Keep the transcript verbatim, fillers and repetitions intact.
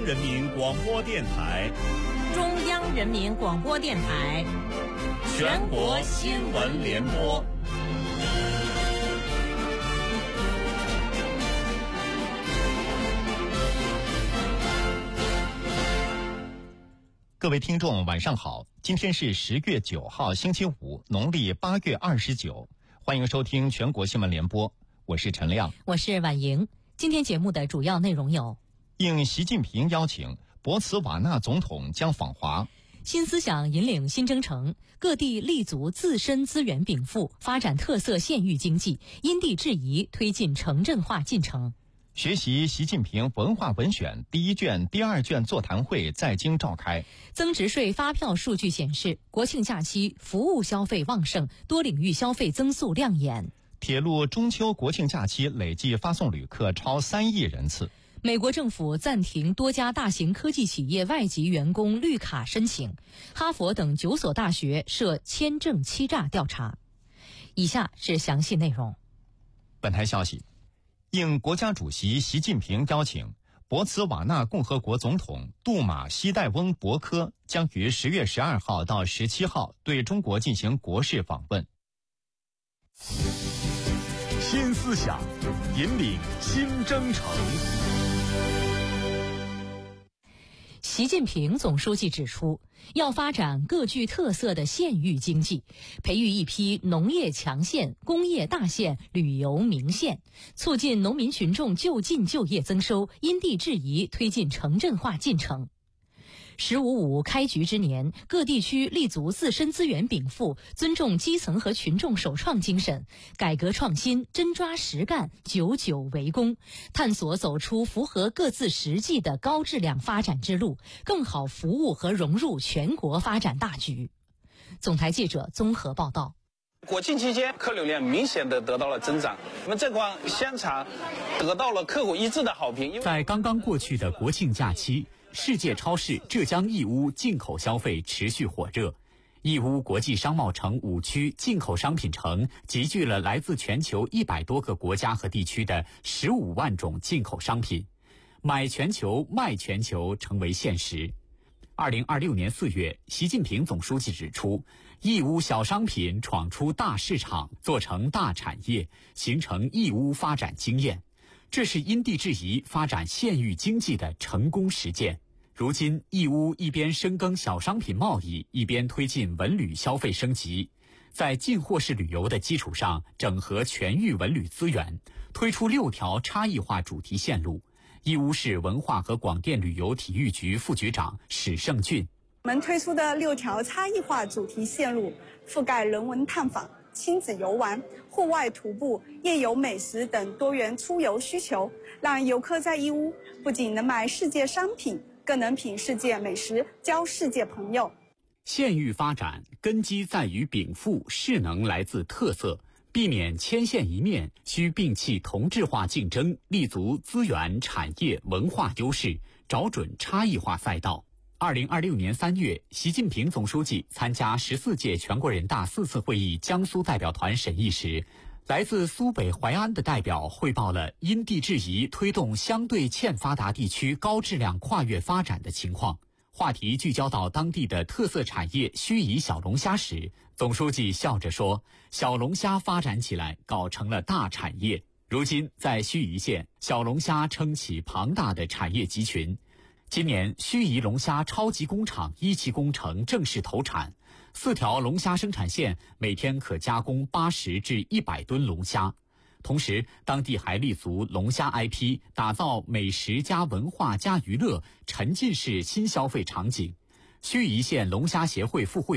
人民广播电台、 中央人民广播电台全国新闻联播。 各位听众晚上好，今天是十月九号星期五，农历八月二十九，欢迎收听全国新闻联播，我是陈亮， 我是婉莹。今天节目的主要内容有： 应习近平邀请，博茨瓦纳总统将访华； 新思想引领新征程，各地立足自身资源禀赋，发展特色县域经济，因地制宜推进城镇化进程。 学习习近平文化文选第一卷、第二卷座谈会在京召开。 增值税发票数据显示，国庆假期服务消费旺盛，多领域消费增速亮眼。 铁路中秋国庆假期累计发送旅客超三亿人次。 美国政府暂停多家大型科技企业外籍员工绿卡申请。哈佛等九所大学涉签证欺诈调查。以下是详细内容。 本台消息，应国家主席习近平邀请，博茨瓦纳共和国总统杜马西代翁博科将于十月十二号到十七号对中国进行国事访问。 新思想引领新征程。 习近平总书记指出，要发展各具特色的县域经济，培育一批农业强县、工业大县、旅游名县，促进农民群众就近就业增收，因地制宜推进城镇化进程。十五五开局之年，各地区立足自身资源禀赋，尊重基层和群众首创精神，改革创新，真抓实干，久久为功，探索走出符合各自实际的高质量发展之路，更好服务和融入全国发展大局。总台记者综合报道。 国庆期间，客流量明显的得到了增长。我们这款香肠得到了客户一致的好评。 在刚刚过去的国庆假期，世界超市浙江义乌进口消费持续火热。义乌国际商贸城五区进口商品城集聚了来自全球一百多个国家和地区的十五万种进口商品，买全球卖全球成为现实。二零二六年四月，习近平总书记指出，义乌小商品闯出大市场，做成大产业，形成义乌发展经验，这是因地制宜发展县域经济的成功实践。如今，义乌一边深耕小商品贸易，一边推进文旅消费升级，在进货式旅游的基础上，整合全域文旅资源，推出六条差异化主题线路。义乌市文化和广电旅游体育局副局长史胜俊， 我们推出的六条差异化主题线路，覆盖人文探访、亲子游玩、户外徒步、夜游美食等多元出游需求，让游客在义乌不仅能买世界商品，更能品世界美食，交世界朋友。 县域发展根基在于禀赋，势能来自特色，避免千县一面，需摒弃同质化竞争，立足资源、产业、文化优势，找准差异化赛道。二零二六年三月，习近平总书记参加十四届全国人大四次会议江苏代表团审议时，来自苏北淮安的代表汇报了因地制宜推动相对欠发达地区高质量跨越发展的情况。话题聚焦到当地的特色产业盱眙小龙虾时，总书记笑着说，小龙虾发展起来，搞成了大产业。如今在盱眙县，小龙虾撑起庞大的产业集群。今年盱眙龙虾超级工厂一期工程正式投产，四条龙虾生产线每天可加工八十至一百吨龙虾。同时，当地还立足龙虾 I P， 打造美食加文化加娱乐沉浸式新消费场景。盱眙县龙虾协会副会